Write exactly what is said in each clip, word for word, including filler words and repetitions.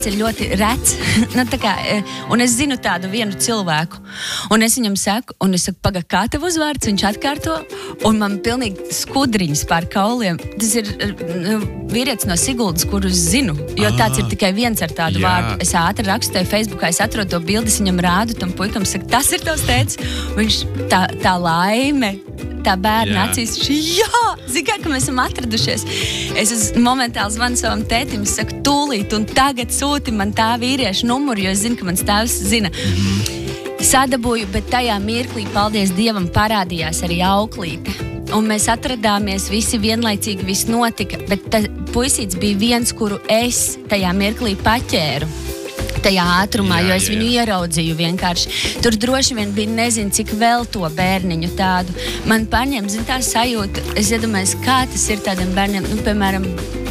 ir ļoti rets, nu, tā kā, un es zinu tādu vienu cilvēku, un es viņam saku, un es saku, paga, kā tev uzvārds, viņš atkārto, un man pilnīgi skudriņas pār kauliem. Tas ir nu, vīrietis no Siguldas, kuru es zinu, jo tāds ir tikai viens ar tādu jā. Vārdu. Es ātri rakstu Facebookā, es atrodu to bildi, es viņam rādu, tam puikam saku, tas ir tavs tētis, viņš tā, tā laime, tā bērna acīs, jā, zini kā, ka mēs esam atradušies. Es uz momentāli zvanu savam tētim, es saku, tūlīt, un tagad sūti man tā vīrieša numuru, jo es zinu, ka mans tēvs zina. Mm-hmm. Sadabūju, bet tajā mirklī, paldies Dievam, parādījās arī auklīte. Un mēs atradāmies, visi vienlaicīgi, viss notika, bet ta, puisīts bija viens, kuru es tajā mirklī paķēru. Tajā ātrumā, jā, jo es jā, viņu jā. Ieraudzīju vienkārši. Tur droši vien bija nezinu, cik vēl to bērniņu tādu. Man paņem, zin, tā sajūta, es iedomājos, kā tas ir tādiem bērniem, nu, piemēram,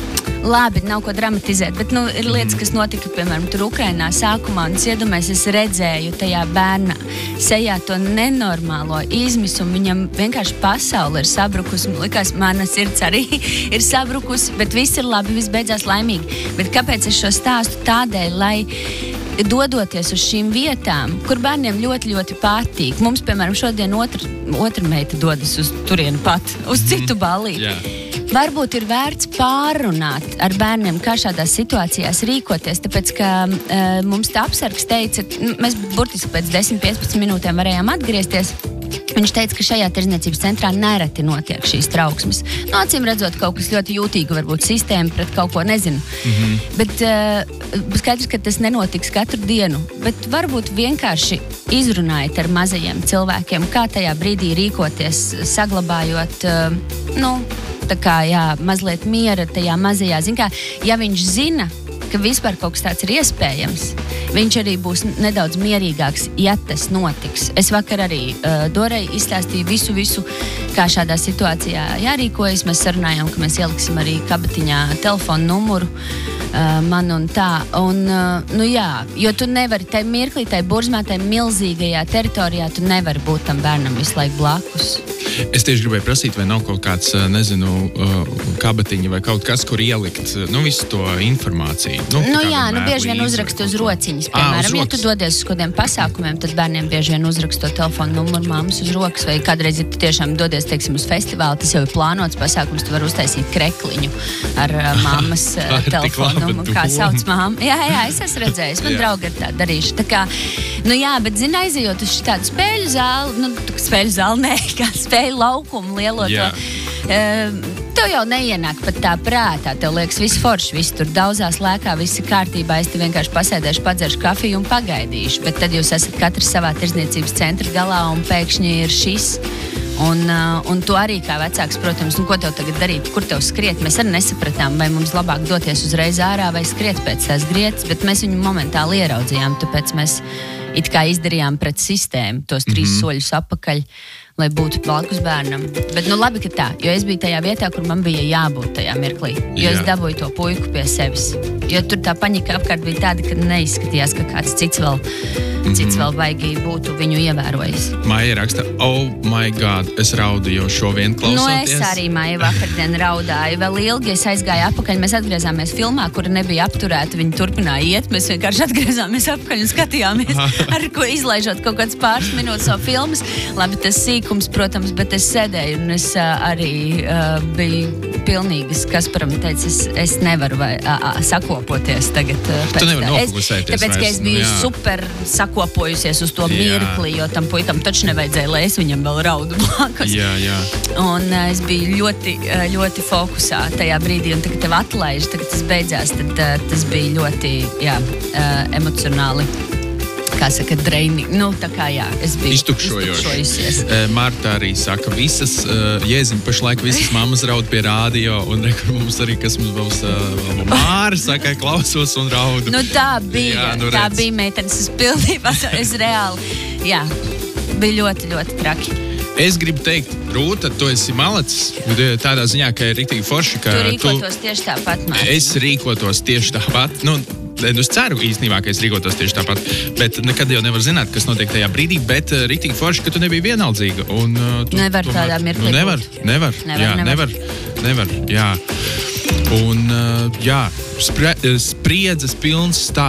labi, nav ko dramatizēt, bet, nu, ir lietas, kas notika, piemēram, tur Ukrainā sākumā, un es iedomājos, es redzēju tajā bērnā sejā to nenormālo izmisumu, viņam vienkārši pasaule ir sabrukusi, likās, mana sirds arī ir sabrukusi, bet viss ir labi, viss beidzās laimīgi. Bet kāpēc es šo stāstu tādēļ, lai dodoties uz šīm vietām, kur bērniem ļoti, ļoti patīk. Mums, piemēram, šodien otra, otra meita dodas uz turienu pat, uz citu ballīti. Yeah. Varbūt ir vērts pārrunāt ar bērniem, kā šādās situācijās rīkoties, tāpēc, ka uh, mums tā apsargs teica, mēs burtiski pēc desmit piecpadsmit minūtēm varējām atgriezties. Viņš teica, ka šajā tirdzniecības centrā nereti notiek šīs trauksmes. No acīm redzot, kaut kas ļoti jūtīgi, varbūt sistēma pret kaut ko nezinu. Mm-hmm. Bet uh, skaidrs, ka tas nenotiks katru dienu. Bet varbūt vienkārši izrunājiet ar mazajiem cilvēkiem, kā tajā brīdī rīkoties, saglabājot, uh, nu, tā kā, jā, mazliet miera tajā mazajā. Zin kā, ja viņš zina, ka vispār kaut kas tāds ir iespējams, viņš arī būs nedaudz mierīgāks, ja tas notiks. Es vakar arī uh, Dorei izstāstīju visu, visu, kā šādā situācijā jārīkojas. Mēs sarunājām, ka mēs ieliksim arī kabatiņā telefonu numuru uh, man un tā. Un, uh, nu jā, jo tu nevari tai mirklī, tai burzmā, tai milzīgajā teritorijā, tu nevari būt tam bērnam visu laiku blakus. Es tieši gribēju prasīt, vai nav kaut kāds, nezinu, kabatiņa vai kaut kas, kur ielikt, nu, visu to informāciju. Nu, nu jā, nu bieži vien uzrakst uz rociņas, piemēram. À, ja tu dodies uz kādiem pasākumiem, tad bērniem bieži vien uzrakst to telefonu numuru māmas uz rokas, vai kādreiz, ja tu tiešām dodies, teiksim, uz festivālu, tas jau ir plānots pasākums, tu vari uztaisīt krekliņu ar māmas telefonu numuru, kā sauc māma. Jā, jā, es esmu redzējis, man draugi ir tā darījuši. Tā kā, nu jā, bet zini, aizejot uz tādu spēļu zāli, nu, spēļu zāli, ne, kā spēļu laukumu lielo to, uh, tev jau neienāk pat tā prātā, tev liekas viss forši, viss tur daudzās lēkā, viss ir kārtībā, es te vienkārši pasēdēšu, padzeršu kafiju un pagaidīšu, bet tad jūs esat katrs savā tirdzniecības centra galā un pēkšņi ir šis. Un, uh, un tu arī kā vecāks, protams, nu, ko tev tagad darīt, kur tev skriet, mēs arī nesapratām, vai mums labāk doties uzreiz ārā vai skriet pēc tās grietas, bet mēs viņu momentāli ieraudzījām, tāpēc mēs it kā izdarījām pret sistēmu tos trīs mm-hmm. soļus apakaļ, lai būtu blakus bērnam. Bet nu labi, ka tā, jo es biju tajā vietā, kur man bija jābūt tajā mirklī, jo Jā. Es dabūju to puiku pie sevis. Jo tur tā paņika apkārt bija tāda, ka neizskatījās, ka kāds cits vēl, mm-hmm. cits vēl vaigi būtu viņu ievērojis. Maija raksta, oh my God, es raudu jau šo vien klausoties. Nu es arī, Maija, vakardien raudāju. Vēl ilgi es aizgāju apakaļ, mēs atgriezāmies filmā, kura nebija apturēta, viņi turpināja iet, mēs vienkārši atgriezāmies apakaļ un skatījāmies, ar ko izlaižot kaut kāds pāris minūtes savu filmas. Labi, tas sīkums, protams, bet es sēdēju un es uh, arī uh, biju pilnīgas, Kasparam teica, es, es nevaru vai, uh, sakopoties tagad. Uh, tu nevari nofokusēties. Tāpēc, ka es biju nu, super sakopojusies uz to mirkli, jo tam puikam taču nevajadzēja, lai es viņam vēl raudu blakus. Jā, jā. Un uh, es biju ļoti, ļoti fokusā tajā brīdī, un tagad tev atlaiž, tagad tas beidzās, tad uh, tas bija ļoti, jā, uh, emocionāli. Kā saka, dreini, nu tā kā jā, es biju iztukšojusies. Marta arī saka, visas, jēziņ, pašlaik visas mammas raud pie rādio, un rekur mums arī, kas mums būs Māra, saka, klausos un raudu. Nu tā bija, jā, nu, tā redz. Bija meitenes, es pilnībā, es reāli, jā, bija ļoti, ļoti traki. Es gribu teikt, Rūta, tu esi malacis, tādā ziņā, ka ir riktīgi forši, ka tu rīkotos tu, tieši tāpat, Māra. Es rīkotos tieši tāpat, nu, es ceru īstenībā, ka es rīkotos tieši tāpat, bet nekad jau nevar zināt, kas notiek tajā brīdī, bet uh, riktīgi forši, ka tu nebija vienaldzīga. Un, uh, tu, nevar tu, tādā mirklī. Nu, nevar, nevar, nevar, jā, nevar, nevar, nevar, jā. Un, uh, jā, spre, spriedzes pilns stāsts.